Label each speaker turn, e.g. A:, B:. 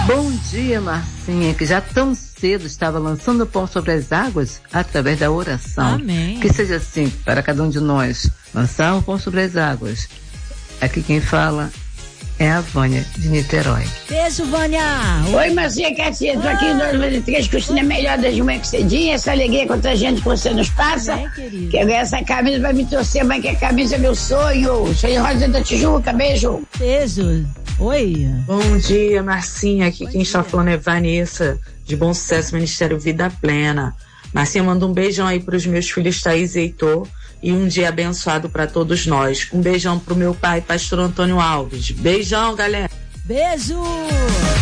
A: Bom dia, Marcinha, que já tão cedo estava lançando o pão sobre as águas através da oração.
B: Amém.
A: Que seja assim para cada um de nós, lançar o pão sobre as águas. Aqui quem fala é a Vânia de Niterói.
B: Beijo, Vânia.
C: Oi, Marcinha, Cassia, tô aqui em 2023, Cristina é melhor das manhã que cedinha, essa alegria contagiante que você nos passa.
B: Querido.
C: Quero ganhar essa camisa pra me torcer, mãe, que a camisa é meu sonho. Sou em Rosa da Tijuca, beijo.
B: Beijo. Oi.
D: Bom dia, Marcinha. Aqui quem está falando é Vanessa, de Bom Sucesso, Ministério Vida Plena. Marcinha, manda um beijão aí pros meus filhos Thaís e Heitor e um dia abençoado para todos nós. Um beijão pro meu pai, pastor Antônio Alves. Beijão, galera.
B: Beijo.